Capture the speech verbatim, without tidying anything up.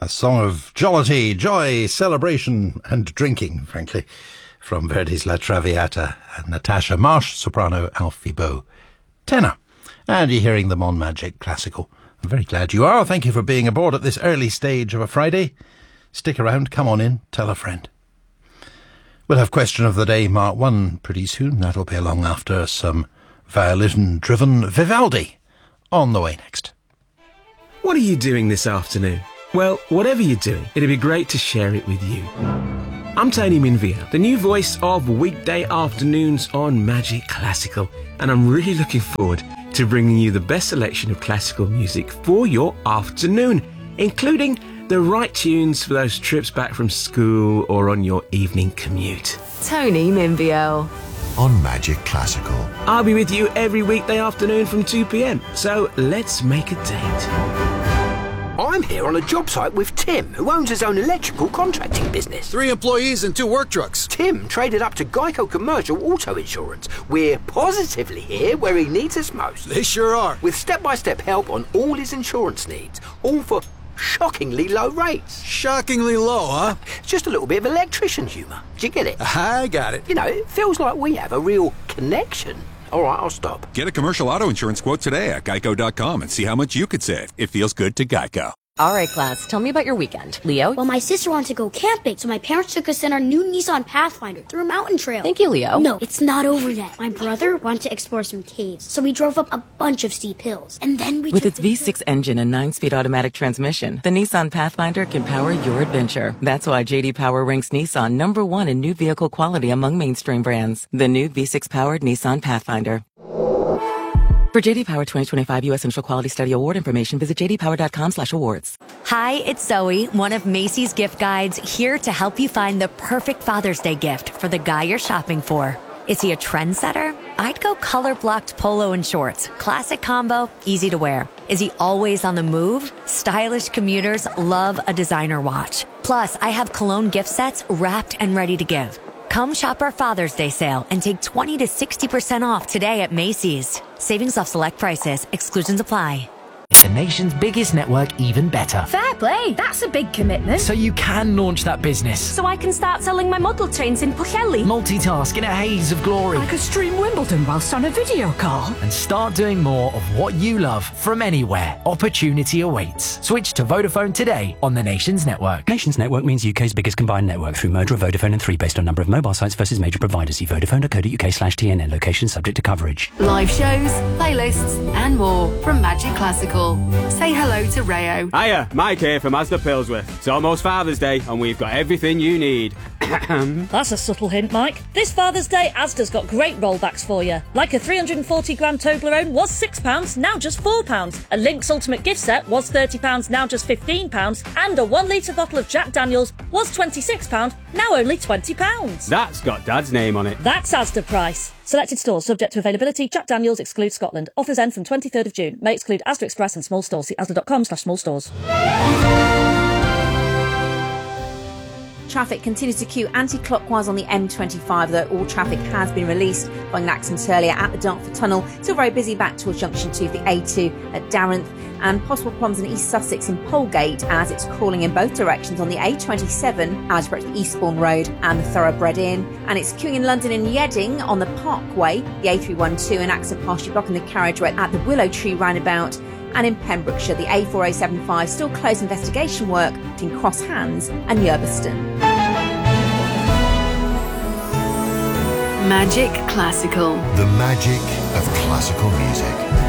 A song of jollity, joy, celebration and drinking, frankly, from Verdi's La Traviata. And Natasha Marsh, soprano, Alfie Boe, tenor. And you're hearing them on Magic Classical. I'm very glad you are. Thank you for being aboard at this early stage of a Friday. Stick around, come on in, tell a friend. We'll have question of the day, Mark one, pretty soon. That'll be along after some violin-driven Vivaldi. On the way next. What are you doing this afternoon? Well, whatever you're doing, it'd be great to share it with you. I'm Tony Minvia, the new voice of weekday afternoons on Magic Classical, and I'm really looking forward to bringing you the best selection of classical music for your afternoon, including the right tunes for those trips back from school or on your evening commute. Tony Minvia on Magic Classical. I'll be with you every weekday afternoon from two p.m, so let's make a date. I'm here on a job site with Tim, who owns his own electrical contracting business. Three employees and two work trucks. Tim traded up to Geico Commercial Auto Insurance. We're positively here where he needs us most. They sure are. With step-by-step help on all his insurance needs, all for shockingly low rates. Shockingly low, huh? It's just a little bit of electrician humour. Do you get it? I got it. You know, it feels like we have a real connection. All right, I'll stop. Get a commercial auto insurance quote today at geico dot com and see how much you could save. It feels good to Geico. All right, class, tell me about your weekend. Leo? Well, my sister wanted to go camping, so my parents took us in our new Nissan Pathfinder through a mountain trail. Thank you, Leo. No, it's not over yet. My brother wanted to explore some caves, so we drove up a bunch of steep hills. And then we With took its V six engine and nine-speed automatic transmission, the Nissan Pathfinder can power your adventure. That's why J D Power ranks Nissan number one in new vehicle quality among mainstream brands. The new V six-powered Nissan Pathfinder. For J D Power twenty twenty-five U S Initial Quality Study Award information, visit j d power dot com slash awards. Hi, it's Zoe, one of Macy's gift guides, here to help you find the perfect Father's Day gift for the guy you're shopping for. Is he a trendsetter? I'd go color-blocked polo and shorts. Classic combo, easy to wear. Is he always on the move? Stylish commuters love a designer watch. Plus, I have cologne gift sets wrapped and ready to give. Come shop our Father's Day sale and take twenty to sixty percent off today at Macy's. Savings off select prices. Exclusions apply. The nation's biggest network even better. Fair play, that's a big commitment. So you can launch that business. So I can start selling my model trains in Pwllheli. Multitask in a haze of glory. I could stream Wimbledon whilst on a video call. And start doing more of what you love from anywhere. Opportunity awaits. Switch to Vodafone today on the Nation's network. Nation's network means U K's biggest combined network through merger of Vodafone and three based on number of mobile sites versus major providers. See vodafone dot co dot uk slash T N N. Location subject to coverage. Live shows, playlists and more from Magic Classical. Say hello to Rayo. Hiya, Mike here from Asda Pillsworth. It's almost Father's Day and we've got everything you need. That's a subtle hint, Mike. This Father's Day, Asda's got great rollbacks for you. Like a three hundred forty gram Toblerone was six pounds, now just four pounds. A Lynx Ultimate gift set was thirty pounds, now just fifteen pounds. And a one litre bottle of Jack Daniels was twenty-six pounds, now only twenty pounds. That's got Dad's name on it. That's Asda price. Selected stores subject to availability. Jack Daniels excludes Scotland. Offers end from twenty-third of June. May exclude Asda Express and small stores. See asda dot com slash small stores. Traffic continues to queue anti-clockwise on the M twenty-five, though all traffic has been released following an accident earlier at the Dartford Tunnel. Still very busy back towards junction two of the A two at Darenth, and possible problems in East Sussex in Polegate as it's crawling in both directions on the A twenty-seven as approach Eastbourne Road and the Thoroughbred Inn. And it's queuing in London and Yeading on the Parkway, the A three twelve, and accident partially blocking the carriageway at the Willow Tree roundabout. And in Pembrokeshire, the A four oh seven five still closed investigation work between Cross Hands and Yerbeston. Magic Classical. The magic of classical music.